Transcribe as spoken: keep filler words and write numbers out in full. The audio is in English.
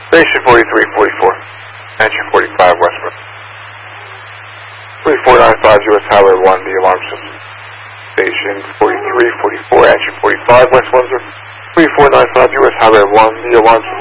Station forty-three forty-four, entry forty-five westward. three four nine five U S Highway one, the alarm system. Station forty-three forty-four, entry forty-five West Windsor. three four nine five U S Highway one, the alarm system.